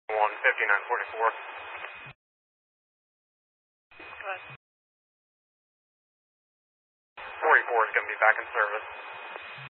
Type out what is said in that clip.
15944. 44 is going to be back in service.